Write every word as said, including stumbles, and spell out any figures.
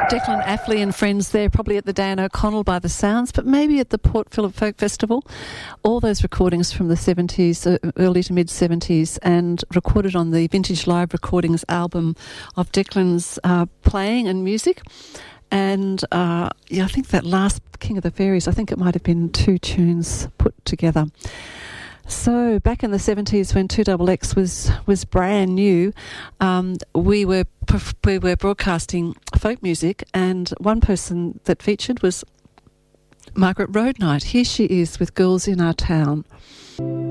Declan Affley and friends there, probably at the Dan O'Connell by the sounds, but maybe at the Port Phillip Folk Festival. All those recordings from the seventies, uh, early to mid-seventies, and recorded on the Vintage Live Recordings album of Declan's uh, playing and music. And uh, yeah, I think that last King of the Fairies, I think it might have been two tunes put together. So back in the seventies, when two X X was was brand new, um, we were we were broadcasting folk music, and one person that featured was Margaret Roadnight. Here she is with Girls in Our Town.